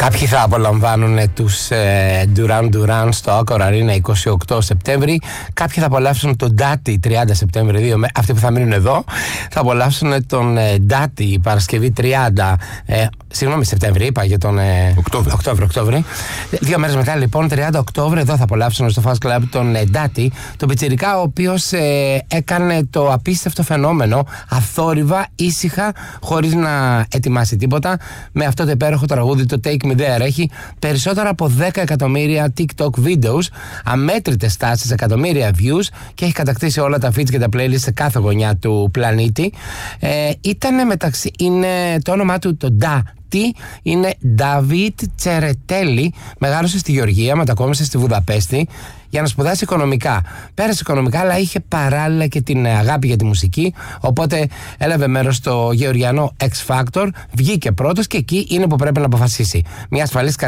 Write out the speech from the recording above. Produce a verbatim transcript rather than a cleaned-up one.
Κάποιοι θα απολαμβάνουν τους ε, Duran Duran στο Accor Arena είκοσι οκτώ Σεπτέμβρη. Κάποιοι θα απολαύσουν τον Ντάτι τριάντα Σεπτέμβρη. Δύο, αυτοί που θα μείνουν εδώ θα απολαύσουν τον ε, Ντάτι Παρασκευή τριάντα. Ε, συγγνώμη, Σεπτέμβρη, είπα για τον ε, Οκτώβρη. Οκτώβρη, Οκτώβρη. Δύο μέρες μετά, λοιπόν, τριάντα Οκτώβρη, εδώ θα απολαύσουν στο Fast Club τον ε, Ντάτι, τον πιτσιρικά, ο οποίος ε, έκανε το απίστευτο φαινόμενο αθόρυβα, ήσυχα, χωρίς να ετοιμάσει τίποτα, με αυτό το υπέροχο τραγούδι, το Take Me There. Έχει περισσότερα από δέκα εκατομμύρια TikTok videos, αμέτρητες τάσεις, εκατομμύρια views και έχει κατακτήσει όλα τα feeds και τα playlists σε κάθε γωνιά του πλανήτη. Ε, ήταν μεταξύ, είναι το όνομά του το Ντα. Είναι Ντάβιτ Τσερετέλη. Μεγάλωσε στη Γεωργία, μετακόμισε στη Βουδαπέστη για να σπουδάσει οικονομικά. Πέρασε οικονομικά, αλλά είχε παράλληλα και την αγάπη για τη μουσική. Οπότε έλαβε μέρος στο γεωργιανό X Factor, βγήκε πρώτος και εκεί είναι που πρέπει να αποφασίσει. Μια ασφαλής